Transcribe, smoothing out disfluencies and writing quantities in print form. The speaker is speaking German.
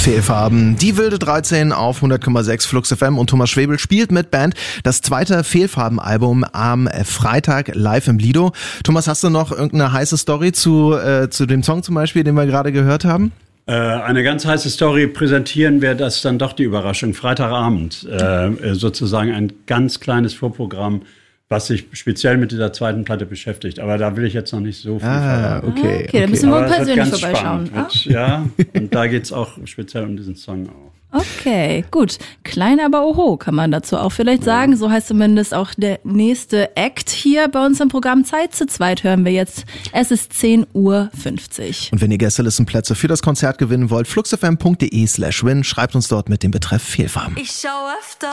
Fehlfarben. Die wilde 13 auf 100,6 Flux FM und Thomas Schwebel spielt mit Band das zweite Fehlfarben-Album am Freitag live im Lido. Thomas, hast du noch irgendeine heiße Story zu dem Song zum Beispiel, den wir gerade gehört haben? Eine ganz heiße Story präsentieren wir, das dann doch die Überraschung. Freitagabend sozusagen ein ganz kleines Vorprogramm, was sich speziell mit dieser zweiten Platte beschäftigt. Aber da will ich jetzt noch nicht so viel verraten. Okay, da müssen wir persönlich vorbeischauen. Ja, und da geht es auch speziell um diesen Song auch. Okay, gut. Klein, aber oho, kann man dazu auch vielleicht sagen. So heißt zumindest auch der nächste Act hier bei uns im Programm. Zeit zu zweit hören wir jetzt. Es ist 10:50 Uhr. Und wenn ihr Gästelistenplätze für das Konzert gewinnen wollt, fluxfm.de/win, schreibt uns dort mit dem Betreff Fehlfarben. Ich schau öfter